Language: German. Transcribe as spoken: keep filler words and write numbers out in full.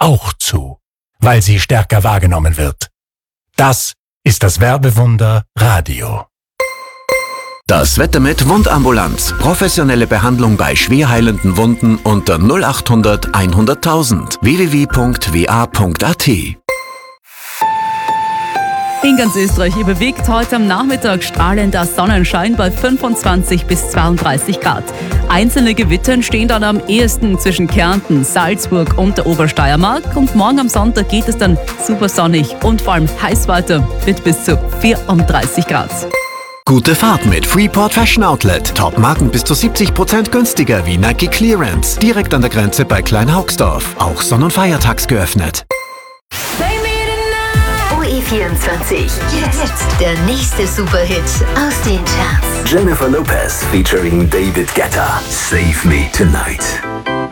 auch zu, weil sie stärker wahrgenommen wird. Das ist das Werbewunder Radio. Das Wetter mit Wundambulanz. Professionelle Behandlung bei schwerheilenden Wunden unter null acht hundert hunderttausend. w w w punkt w a punkt a t. In ganz Österreich überwiegt heute am Nachmittag strahlender Sonnenschein bei fünfundzwanzig bis zweiunddreißig Grad. Einzelne Gewitter entstehen dann am ehesten zwischen Kärnten, Salzburg und der Obersteiermark. Und morgen am Sonntag geht es dann super sonnig und vor allem heiß weiter mit bis zu vierunddreißig Grad. Gute Fahrt mit Freeport Fashion Outlet. Top-Marken bis zu siebzig Prozent günstiger wie Nike Clearance. Direkt an der Grenze bei Kleinhaugsdorf. Auch Sonn- und Feiertags geöffnet. O E vierundzwanzig. Jetzt der nächste Superhit aus den Charts. Jennifer Lopez featuring David Guetta. Save Me Tonight.